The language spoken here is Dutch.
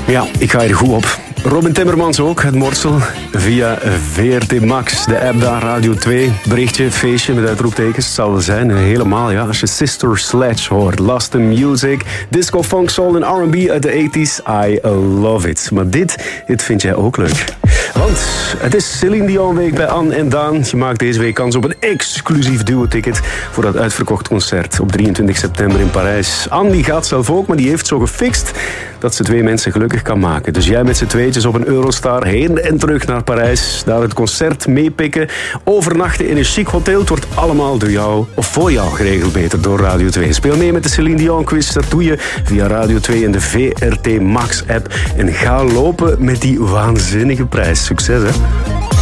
Ja, ik ga hier goed op. Robin Timmermans ook, het morsel. Via VRT Max, de app daar, Radio 2. Berichtje, feestje met uitroeptekens. Het zal wel zijn, helemaal, ja. Als je Sister Sledge hoort. Last in Music, disco, funk, soul en R&B uit de 80s. I love it. Maar dit vind jij ook leuk. Want het is Céline Dion week bij Anne en Daan. Je maakt deze week kans op een exclusief duo-ticket voor dat uitverkocht concert op 23 september in Parijs. Anne die gaat zelf ook, maar die heeft zo gefixt dat ze 2 mensen gelukkig kan maken. Dus jij met z'n tweetjes op een Eurostar heen en terug naar Parijs. Daar het concert meepikken. Overnachten in een chic hotel. Het wordt allemaal door jou, of voor jou geregeld beter, door Radio 2. Speel mee met de Céline Dion quiz. Dat doe je via Radio 2 en de VRT Max app. En ga lopen met die waanzinnige prijs. Succes, hè.